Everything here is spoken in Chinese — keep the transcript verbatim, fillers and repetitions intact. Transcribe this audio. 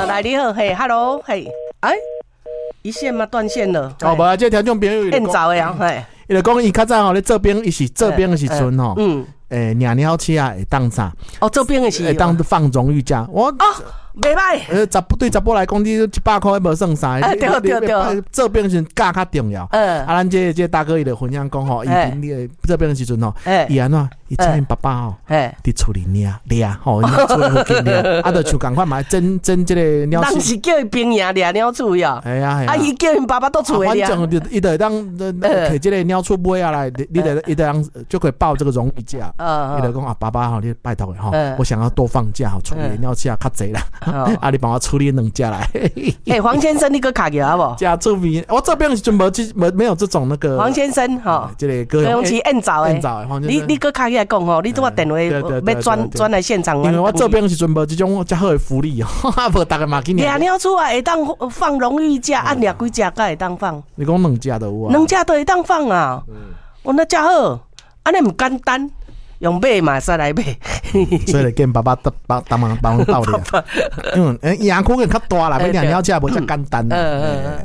来你好，嘿 ，Hello， 嘿，哎，一线吗？断线了。 哦，无啊，这听众朋友变早的啊，嘿， 伊就讲伊较早吼咧这边，伊是这边的时阵吼，嗯，诶，鸟鸟车啊会当啥？ 哦，这边的是会当放荣誉假，我哦。袂歹， 呃，十对查甫来讲，你一百块无算啥。 对对对， 这边是价较重要。嗯，啊，咱这这大哥伊就分享讲吼，以前你这边的时阵吼，伊安怎，伊请因爸爸吼，伫厝里领领吼，厝里附近领，啊，就像赶快买蒸蒸这个鸟鼠。 人是叫伊兵爷掠鸟鼠呀， 哎呀， 啊，伊叫因爸爸都厝里领。反正伊就当摕这个鸟鼠买下来，你得伊得当就可以报这个荣誉假。伊就讲啊，爸爸吼，你拜托吼，我想要多放假，处理鸟鼠较济啦。啊！你帮我处理两家来。 哎，黄先生，你个卡给好不？ 加出名，我这边是没没没有这种那个。 黄先生，哈， 这个歌用起按早诶，你你个卡起来讲吼，你做电话要转转来现场。 因为我这边是没这种较好的福利哦，无大概嘛今年。 两鸟出来会当放荣誉假，按两几只才会当放。 你讲两只都有啊？ 两只都会当放啊！我那家好，安尼唔简单。用买嘛，使来买， 所以跟爸爸帮帮忙帮忙道理。嗯，诶，养裤更较大啦，比两鸟只无遮简单啦。